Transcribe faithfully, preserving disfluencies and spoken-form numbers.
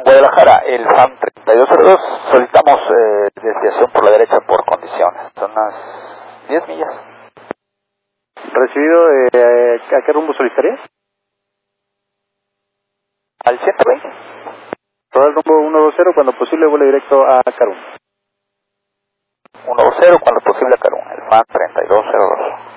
Guadalajara, el FAM treinta y dos cero dos, solicitamos eh, desviación por la derecha por condiciones. Son unas diez millas. Recibido, eh, ¿a qué rumbo solicitaría? Al ciento veinte. Todo el rumbo ciento veinte, cuando posible vuele directo a Carún. ciento veinte, cuando posible a Carún, el FAM treinta y dos cero dos.